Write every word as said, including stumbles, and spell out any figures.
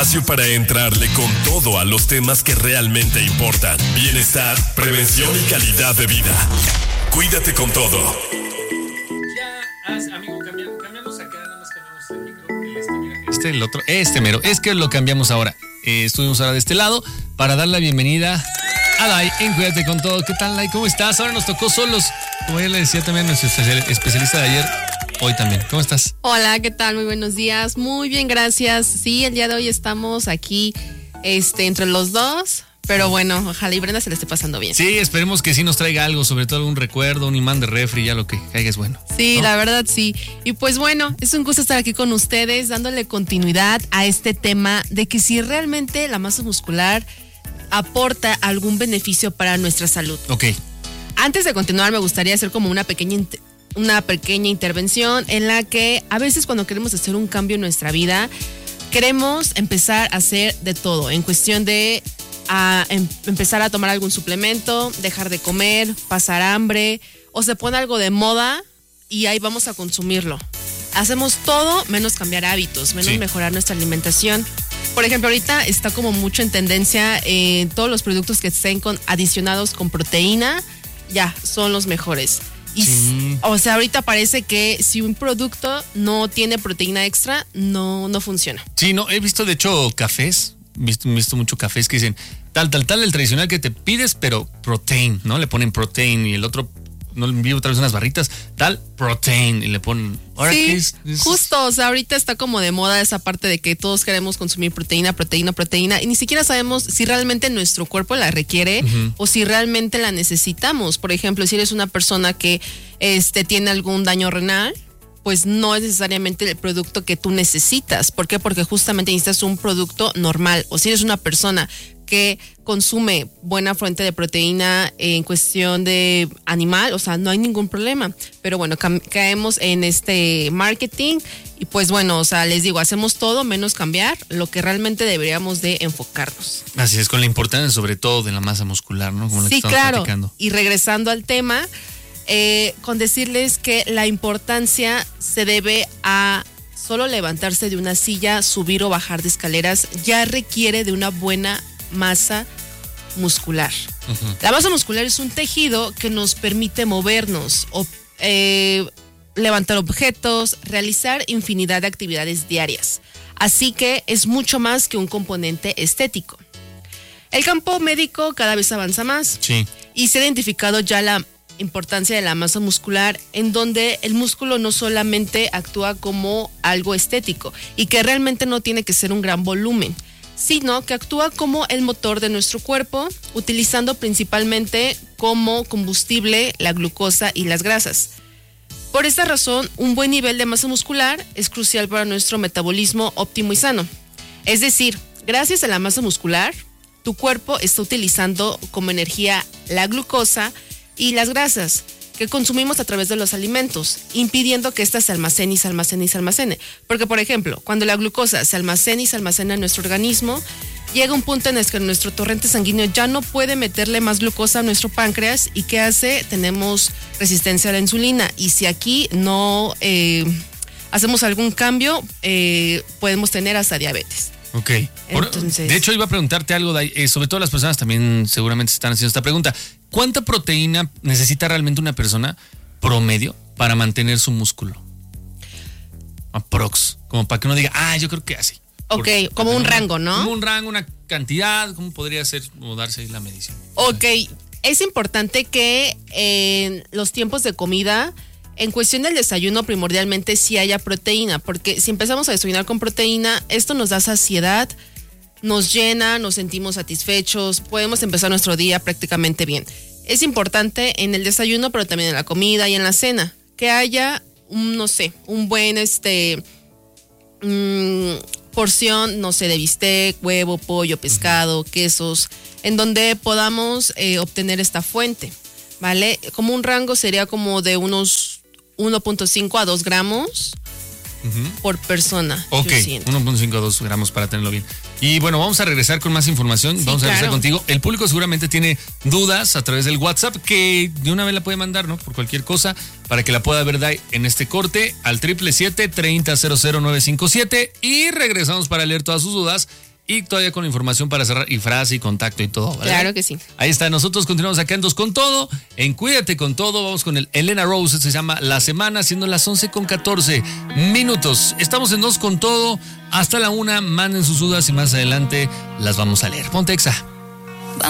espacio para entrarle con todo a los temas que realmente importan. Bienestar, prevención y calidad de vida. Cuídate con todo. Ya, amigo, cambiamos, cambiamos acá, nada más cambiamos el micro. El este, mira, este, el otro, este mero. Es que lo cambiamos ahora. Eh, estuvimos ahora de este lado para dar la bienvenida a Lai en Cuídate con todo. ¿Qué tal, Lai? ¿Cómo estás? Ahora nos tocó solos. Como ya le decía también a nuestro especialista de ayer, hoy también. ¿Cómo estás? Hola, ¿qué tal? Muy buenos días. Muy bien, gracias. Sí, el día de hoy estamos aquí este, entre los dos. Pero bueno, ojalá y Brenda se le esté pasando bien. Sí, esperemos que sí nos traiga algo, sobre todo algún recuerdo, un imán de refri, ya lo que caiga es bueno. Sí, ¿no? La verdad sí. Y pues bueno, es un gusto estar aquí con ustedes, dándole continuidad a este tema de que si realmente la masa muscular aporta algún beneficio para nuestra salud. Ok. Antes de continuar, me gustaría hacer como una pequeña una pequeña intervención en la que a veces cuando queremos hacer un cambio en nuestra vida, queremos empezar a hacer de todo, en cuestión de a em- empezar a tomar algún suplemento, dejar de comer, pasar hambre, o se pone algo de moda y ahí vamos a consumirlo. Hacemos todo menos cambiar hábitos, menos sí. mejorar nuestra alimentación. Por ejemplo, ahorita está como mucho en tendencia en eh, todos los productos que estén con, adicionados con proteína, ya, son los mejores. Y, sí. O sea, ahorita parece que si un producto no tiene proteína extra, no, no funciona. Sí, no, he visto de hecho cafés, visto, visto mucho cafés que dicen tal, tal, tal, el tradicional que te pides, pero protein, ¿no? Le ponen protein y el otro, no le envío otra vez unas barritas, tal, protein, y le ponen... ¿Ahora sí, qué es? Es... justo, o sea, ahorita está como de moda esa parte de que todos queremos consumir proteína, proteína, proteína, y ni siquiera sabemos si realmente nuestro cuerpo la requiere uh-huh. o si realmente la necesitamos. Por ejemplo, si eres una persona que este, tiene algún daño renal, pues no es necesariamente el producto que tú necesitas. ¿Por qué? Porque justamente necesitas un producto normal. O si eres una persona que consume buena fuente de proteína en cuestión de animal, o sea, no hay ningún problema. Pero bueno, ca- caemos en este marketing y pues bueno, o sea, les digo, hacemos todo menos cambiar lo que realmente deberíamos de enfocarnos. Así es, con la importancia sobre todo de la masa muscular, ¿no? Como la sí, que estamos claro. platicando. Y regresando al tema, eh, con decirles que la importancia se debe a solo levantarse de una silla, subir o bajar de escaleras, ya requiere de una buena masa muscular. Uh-huh. La masa muscular es un tejido que nos permite movernos, o, eh, levantar objetos, realizar infinidad de actividades diarias. Así que es mucho más que un componente estético. El campo médico cada vez avanza más sí. y se ha identificado ya la importancia de la masa muscular, en donde el músculo no solamente actúa como algo estético y que realmente no tiene que ser un gran volumen, sino que actúa como el motor de nuestro cuerpo, utilizando principalmente como combustible la glucosa y las grasas. Por esta razón, un buen nivel de masa muscular es crucial para nuestro metabolismo óptimo y sano. Es decir, gracias a la masa muscular, tu cuerpo está utilizando como energía la glucosa y las grasas que consumimos a través de los alimentos, impidiendo que ésta se almacene y se almacene y se almacene. Porque, por ejemplo, cuando la glucosa se almacena y se almacena en nuestro organismo, llega un punto en el que nuestro torrente sanguíneo ya no puede meterle más glucosa a nuestro páncreas. ¿Y qué hace? Tenemos resistencia a la insulina. Y si aquí no eh, hacemos algún cambio, eh, podemos tener hasta diabetes. Ok. Entonces, de hecho, iba a preguntarte algo, eh, sobre todo las personas también seguramente se están haciendo esta pregunta. ¿Cuánta proteína necesita realmente una persona promedio para mantener su músculo? Aprox. Como para que uno diga, ah, yo creo que así. Ok, Porque, como un rango, ¿no? Como un rango, una cantidad, ¿cómo podría ser o darse ahí la medición? Ok, es importante que en los tiempos de comida, en cuestión del desayuno, primordialmente sí haya proteína, porque si empezamos a desayunar con proteína, esto nos da saciedad, nos llena, nos sentimos satisfechos, podemos empezar nuestro día prácticamente bien. Es importante en el desayuno, pero también en la comida y en la cena, que haya un, no sé, un buen este mmm, porción, no sé, de bistec, huevo, pollo, pescado, uh-huh. quesos, en donde podamos eh, obtener esta fuente, ¿vale? Como un rango sería como de unos uno punto cinco a dos gramos uh-huh. por persona. Ok, uno punto cinco a dos gramos para tenerlo bien. Y bueno, vamos a regresar con más información. Sí, vamos a regresar claro. contigo. El público seguramente tiene dudas a través del WhatsApp, que de una vez la puede mandar, ¿no? Por cualquier cosa, para que la pueda ver Dai en este corte al triple siete, treinta, cero cero nueve cinco siete. Y regresamos para leer todas sus dudas y todavía con información para cerrar y frase y contacto y todo, ¿vale? Claro que sí. Ahí está, nosotros continuamos acá en Dos con Todo, en Cuídate con Todo, vamos con el Elena Rose, se llama La Semana, siendo las once con catorce minutos. Estamos en Dos con Todo, hasta la una, manden sus dudas y más adelante las vamos a leer. Ponte Exa.